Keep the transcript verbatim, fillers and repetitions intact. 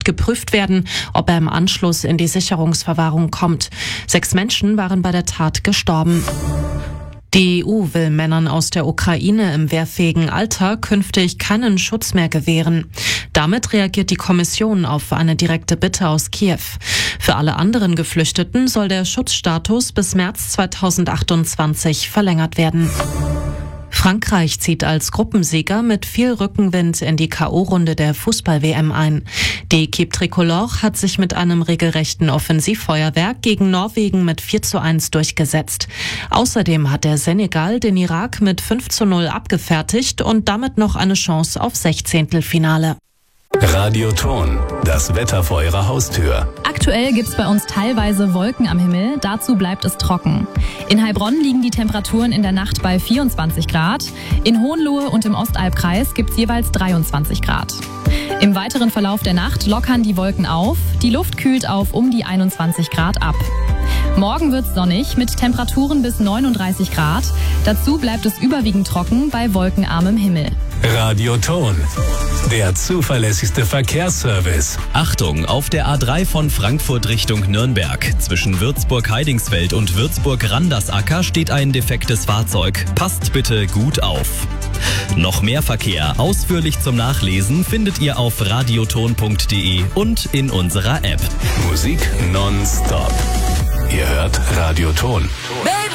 geprüft werden, ob er im Anschluss in die Sicherungsverwahrung kommt. Sechs Menschen waren bei der Tat gestorben. Die E U will Männern aus der Ukraine im wehrfähigen Alter künftig keinen Schutz mehr gewähren. Damit reagiert die Kommission auf eine direkte Bitte aus Kiew. Für alle anderen Geflüchteten soll der Schutzstatus bis März zweitausendachtundzwanzig verlängert werden. Frankreich zieht als Gruppensieger mit viel Rückenwind in die K O-Runde der Fußball-W M ein. Die Equipe Tricolore hat sich mit einem regelrechten Offensivfeuerwerk gegen Norwegen mit vier zu eins durchgesetzt. Außerdem hat der Senegal den Irak mit fünf zu null abgefertigt und damit noch eine Chance auf Sechzehntelfinale. Radioton, das Wetter vor Ihrer Haustür. Aktuell gibt's bei uns teilweise Wolken am Himmel, dazu bleibt es trocken. In Heilbronn liegen die Temperaturen in der Nacht bei vierundzwanzig Grad, in Hohenlohe und im Ostalbkreis gibt's jeweils dreiundzwanzig Grad. Im weiteren Verlauf der Nacht lockern die Wolken auf, die Luft kühlt auf um die einundzwanzig Grad ab. Morgen wird's sonnig mit Temperaturen bis neununddreißig Grad, dazu bleibt es überwiegend trocken bei wolkenarmem Himmel. Radioton, der zuverlässigste Verkehrsservice. Achtung, auf der A drei von Frankfurt Richtung Nürnberg. Zwischen Würzburg-Heidingsfeld und Würzburg-Randersacker steht ein defektes Fahrzeug. Passt bitte gut auf. Noch mehr Verkehr ausführlich zum Nachlesen findet ihr auf radioton punkt de und in unserer App. Musik nonstop. Ihr hört Radioton. Baby.